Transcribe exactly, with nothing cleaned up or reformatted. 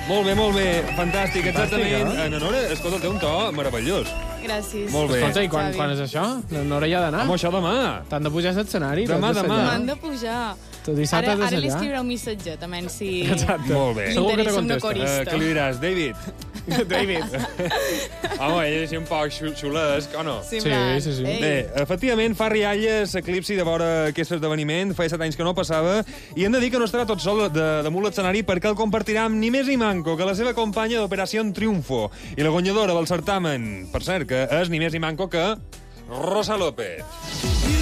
Molt bé, molt bé. Fantàstic, exactament. Fantàstic, eh? En Nora, escolta, té un to meravellós. Gràcies. Molt bé. Escolta, i quan, quan és això? La Nora hi ha d'anar? Home, això demà. T'han de pujar a l'escenari? Demà, t'has de ser demà. allà. M'han de pujar. Tu dissabte Ara, has de ara ser li allà. escriuré un missatge, també, si Exacte. Molt bé. Segur que te m'interessa una contesta. Uh, corista. què li diràs, David? David. Home, ell és així un poc xu- xulesc, o no? Sí, Sí, plan, sí, sí. ei. Bé, efectivament, fa rialles Eclipsi de veure aquest esdeveniment. Feia set anys que no passava. I hem de dir que no estarà tot sol de, damunt l'escenari perquè el compartirà amb ni més ni manco que la seva companya d'Operació Triunfo i la guanyadora del certamen, per cert, que és ni més ni manco que Rosa López.